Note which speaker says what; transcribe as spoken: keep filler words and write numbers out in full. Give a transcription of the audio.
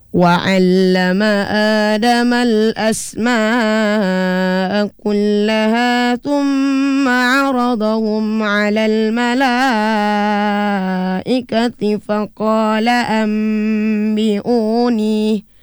Speaker 1: وعلم آدم الأسماء كلها ثم عرضهم على الملائكة فقال أنبئوني